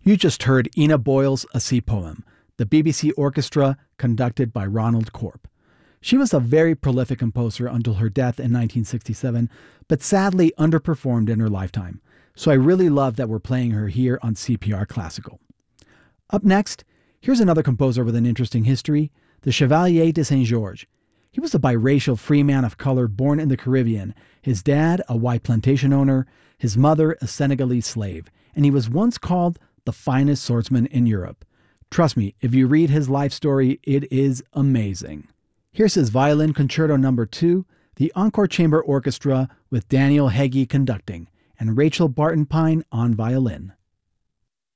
You just heard Ina Boyle's A Sea Poem, the BBC orchestra conducted by Ronald Corp. She was a very prolific composer until her death in 1967, but sadly underperformed in her lifetime. So I really love that we're playing her here on CPR Classical. Up next, here's another composer with an interesting history, the Chevalier de Saint-Georges. He was a biracial free man of color born in the Caribbean, his dad a white plantation owner, his mother a Senegalese slave, and he was once called the finest swordsman in Europe. Trust me, if you read his life story, it is amazing. Here's his Violin Concerto No. 2, the Encore Chamber Orchestra with Daniel Heggie conducting, and Rachel Barton-Pine on violin.